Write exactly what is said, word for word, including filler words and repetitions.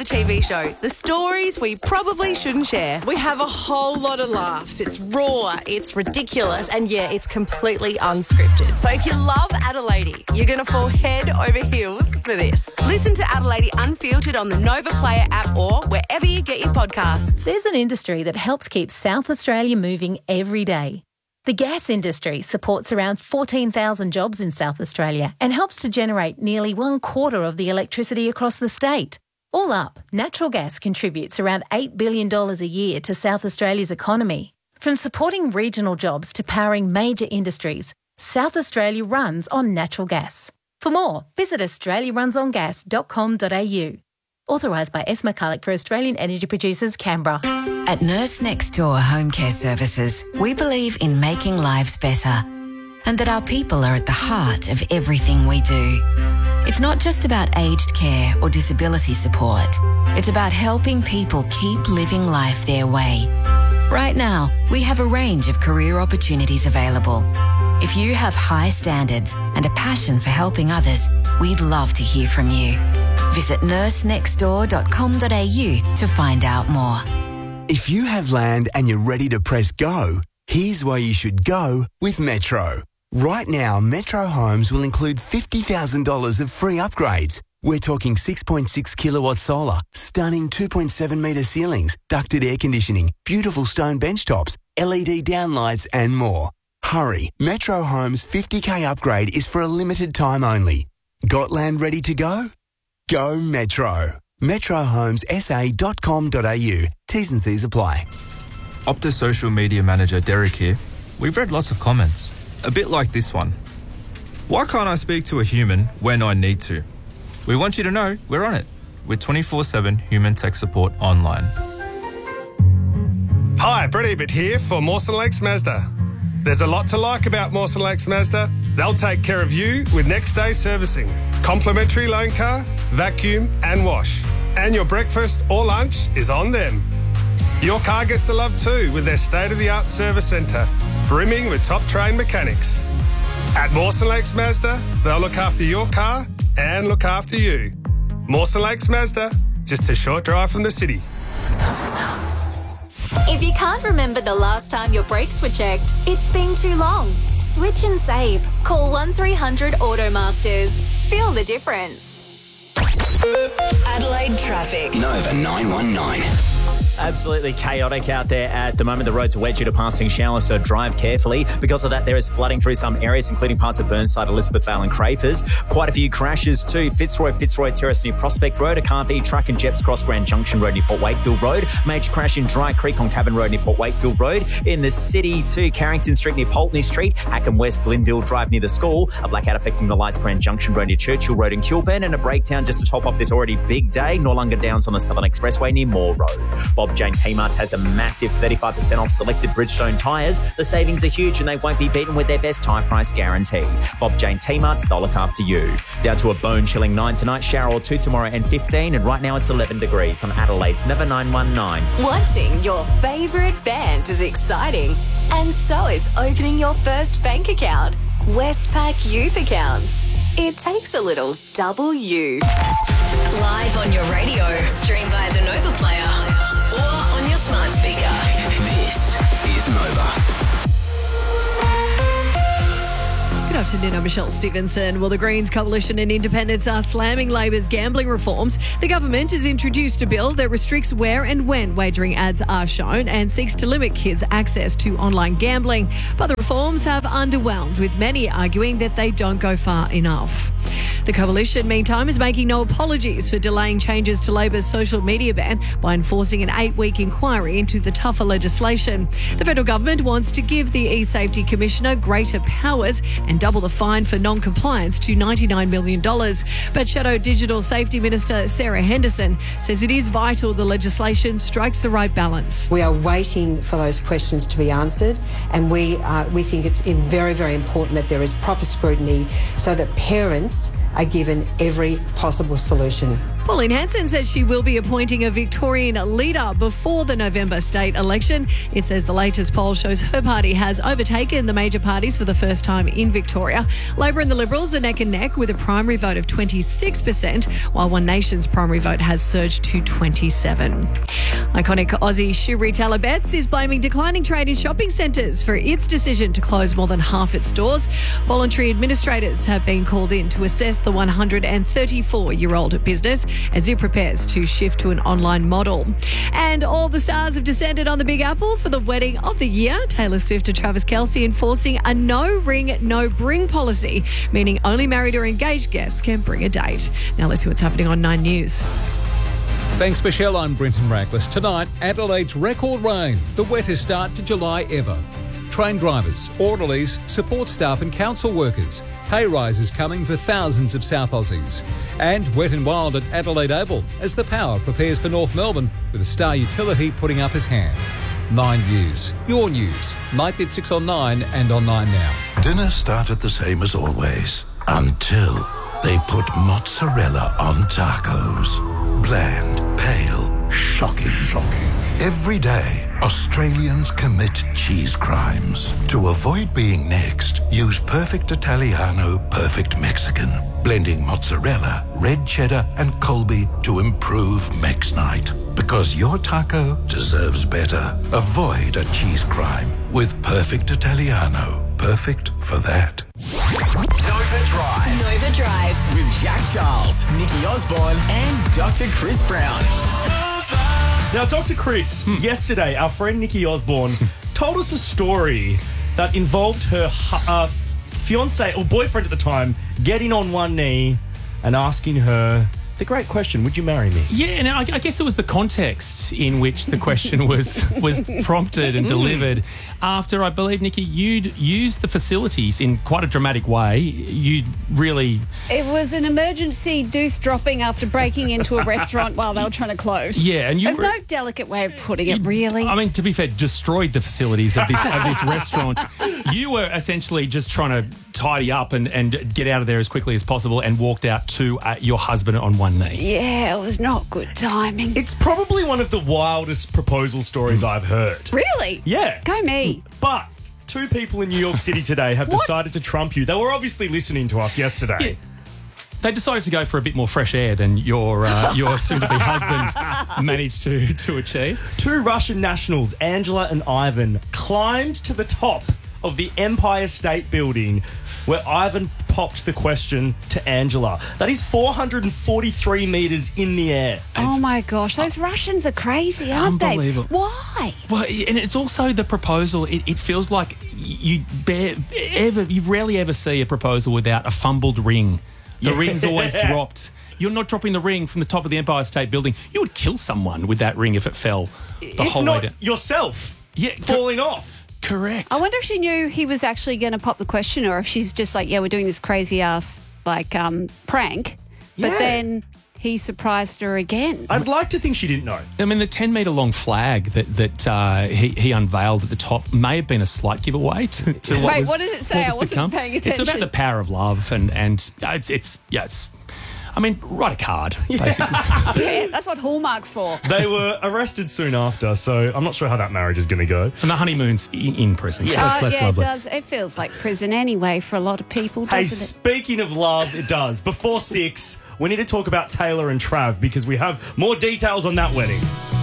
the T V show. The stories we probably shouldn't share. We have a whole lot of laughs. It's raw, it's ridiculous, and yeah, it's completely unscripted. So if you love Adelaide, you're going to fall head over heels for this. Listen to Adelaide Unfiltered on the Nova Player app or wherever you get your podcasts. There's an industry that helps keep South Australia moving every day. The gas industry supports around fourteen thousand jobs in South Australia and helps to generate nearly one quarter of the electricity across the state. All up, natural gas contributes around eight billion dollars a year to South Australia's economy. From supporting regional jobs to powering major industries, South Australia runs on natural gas. For more, visit australia runs on gas dot com dot a u. Authorised by S. McCulloch for Australian Energy Producers, Canberra. At Nurse Next Door Home Care Services, we believe in making lives better and that our people are at the heart of everything we do. It's not just about aged care or disability support. It's about helping people keep living life their way. Right now, we have a range of career opportunities available. If you have high standards and a passion for helping others, we'd love to hear from you. Visit nurse next door dot com dot a u to find out more. If you have land and you're ready to press go, here's where you should go with Metro. Right now, Metro Homes will include fifty thousand dollars of free upgrades. We're talking six point six kilowatt solar, stunning two point seven metre ceilings, ducted air conditioning, beautiful stone bench tops, L E D downlights and more. Hurry, Metro Homes fifty K upgrade is for a limited time only. Got land ready to go? Go Metro. metro homes s a dot com dot a u. T's and C's apply. Optus social media manager Derek here. We've read lots of comments, a bit like this one. Why can't I speak to a human when I need to? We want you to know we're on it with twenty-four seven human tech support online. Hi, Brett Ebert here for Mawson Lakes Mazda. There's a lot to like about Mawson Lakes Mazda. They'll take care of you with next day servicing, complimentary loan car, vacuum and wash. And your breakfast or lunch is on them. Your car gets the love too with their state-of-the-art service centre, brimming with top-trained mechanics. At Mawson Lakes Mazda, they'll look after your car and look after you. Mawson Lakes Mazda, just a short drive from the city. If you can't remember the last time your brakes were checked, it's been too long. Switch and save. Call one three hundred Automasters. Feel the difference. Adelaide traffic. Nova nine one nine. Absolutely chaotic out there at the moment. The roads are wet due to passing showers, so drive carefully. Because of that, there is flooding through some areas, including parts of Burnside, Elizabeth Vale and Crafers. Quite a few crashes too. Fitzroy, Fitzroy Terrace near Prospect Road, a car V truck and Jeps Cross Grand Junction Road near Port Wakefield Road. Major crash in Dry Creek on Cabin Road near Port Wakefield Road. In the city too, Carrington Street near Pulteney Street, Hackham West, Glenville Drive near the school. A blackout affecting the Lights Grand Junction Road near Churchill Road in Kilburn, and a breakdown just to top off this already big day. Noarlunga Downs on the Southern Expressway near Moore Road. Bob Jane T-Mart has a massive thirty-five percent off selected Bridgestone tyres. The savings are huge and they won't be beaten with their best tyre price guarantee. Bob Jane T-Marts, they'll look after you. Down to a bone-chilling nine tonight, shower or two tomorrow and fifteen, and right now it's eleven degrees on Adelaide's Nova nine one nine. Watching your favourite band is exciting, and so is opening your first bank account. Westpac Youth Accounts. It takes a little W. Live on your radio. Stream via the Nova Player or on your smart speaker. This is Nova. Good afternoon, I'm Michelle Stevenson. Well, the Greens, Coalition and Independents are slamming Labor's gambling reforms. The government has introduced a bill that restricts where and when wagering ads are shown and seeks to limit kids' access to online gambling. But the reforms have underwhelmed, with many arguing that they don't go far enough. The Coalition, meantime, is making no apologies for delaying changes to Labor's social media ban by enforcing an eight-week inquiry into the tougher legislation. The federal government wants to give the eSafety Commissioner greater powers and double the fine for non-compliance to ninety-nine million dollars. But Shadow Digital Safety Minister Sarah Henderson says it is vital the legislation strikes the right balance. We are waiting for those questions to be answered, and we uh, we think it's very, very important that there is proper scrutiny so that parents are given every possible solution. Pauline Hanson says she will be appointing a Victorian leader before the November state election. It says the latest poll shows her party has overtaken the major parties for the first time in Victoria. Labor and the Liberals are neck and neck with a primary vote of twenty-six percent, while One Nation's primary vote has surged to twenty-seven. Iconic Aussie shoe retailer Betts is blaming declining trade in shopping centres for its decision to close more than half its stores. Voluntary administrators have been called in to assess the one hundred thirty-four-year-old business as it prepares to shift to an online model. And all the stars have descended on the Big Apple for the wedding of the year. Taylor Swift and Travis Kelce enforcing a no ring, no bring policy, meaning only married or engaged guests can bring a date. Now let's see what's happening on Nine News. Thanks, Michelle. I'm Brenton Rackless. Tonight, Adelaide's record rain, the wettest start to July ever. Train drivers, orderlies, support staff and council workers. Pay rises coming for thousands of South Aussies. And wet and wild at Adelaide Oval as the power prepares for North Melbourne with a Star Utility putting up his hand. Nine News, your news. Night at six on Nine and on Nine Now. Dinner started the same as always until they put mozzarella on tacos. Bland, pale, shocking, shocking. Every day, Australians commit cheese crimes. To avoid being next, use Perfect Italiano, Perfect Mexican. Blending mozzarella, red cheddar and Colby to improve Mex Night. Because your taco deserves better. Avoid a cheese crime with Perfect Italiano. Perfect for that. Nova Drive. Nova Drive. With Jack Charles, Nikki Osborne, and Doctor Chris Brown. Now, Doctor Chris, yesterday, our friend Nikki Osborne told us a story that involved her uh, fiance or boyfriend at the time getting on one knee and asking her the great question, would you marry me? Yeah, now I, I guess it was the context in which the question was was prompted and delivered after, I believe, Nikki, you'd used the facilities in quite a dramatic way. You'd really... It was an emergency deuce dropping after breaking into a restaurant while they were trying to close. Yeah, and you There's were, no delicate way of putting it, really. I mean, to be fair, destroyed the facilities of this of this restaurant. You were essentially just trying to tidy up and, and get out of there as quickly as possible and walked out to uh, your husband on one knee. Yeah, it was not good timing. It's probably one of the wildest proposal stories I've heard. Really? Yeah. Go me. But two people in New York City today have decided to trump you. They were obviously listening to us yesterday. Yeah. They decided to go for a bit more fresh air than your uh, your soon-to-be husband managed to, to achieve. Two Russian nationals, Angela and Ivan, climbed to the top of the Empire State Building where Ivan popped the question to Angela. That is four hundred forty-three metres in the air. Oh, my gosh. Those Russians are crazy, aren't they? Unbelievable. Why? Well, and it's also the proposal. It, it feels like you bare, ever you rarely ever see a proposal without a fumbled ring. The Yeah. ring's always dropped. You're not dropping the ring from the top of the Empire State Building. You would kill someone with that ring if it fell the If whole not way down. yourself Yeah, falling off. Correct. I wonder if she knew he was actually going to pop the question or if she's just like, yeah, we're doing this crazy ass like um, prank. But Yeah. then he surprised her again. I'd like to think she didn't know. I mean, the ten-metre long flag that that uh, he, he unveiled at the top may have been a slight giveaway to, to what Wait, was, what did it say? what was I to wasn't come. paying It's about attention. the power of love, and and uh, it's it's yeah, it's. I mean, write a card, basically. Yeah, that's what Hallmark's for. They were arrested soon after, so I'm not sure how that marriage is going to go. And the honeymoon's in, in prison. So Oh, that's, that's yeah, lovely. it does. It feels like prison anyway for a lot of people, Hey, doesn't it? speaking of love, it does. Before six, we need to talk about Taylor and Trav because we have more details on that wedding.